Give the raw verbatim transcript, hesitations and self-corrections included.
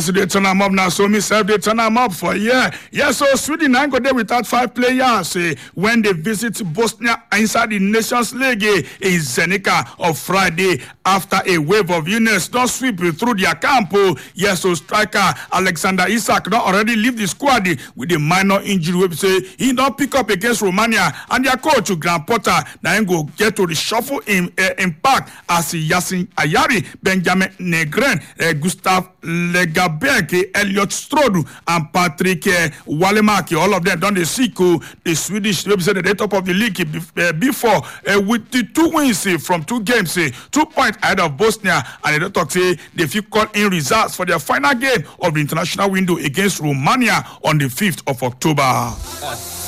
So they turn them up now, so myself they turn them up for yeah. Yeah, so Sweden ain't go there without five players eh, when they visit Bosnia inside the Nations League eh, in Zenica on Friday after a wave of illness don't sweep through their camp. Oh, yes, so striker Alexander Isak not already leave the squad eh, with a minor injury. We say he don't pick up against Romania, and their coach Graham Potter now ain't go get to reshuffle in uh, impact as Yasin Ayari, Benjamin Negren, uh, Gustav Lega. Elliot Strodu and Patrick uh, Walemaki, all of them done the sequel. The Swedish represented at the top of the league uh, before uh, with the two wins uh, from two games, uh, two points ahead of Bosnia, and they talk say they feel call in results for their final game of the international window against Romania on the fifth of October.